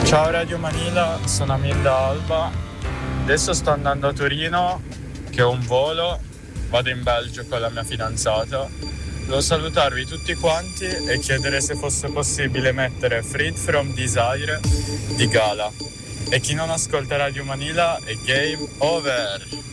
Ciao Radio Manila, sono Amilda Alba. Adesso sto andando a Torino, che ho un volo, vado in Belgio con la mia fidanzata. Volevo salutarvi tutti quanti e chiedere se fosse possibile mettere Freed from Desire di Gala. E chi non ascolta Radio Manila è game over.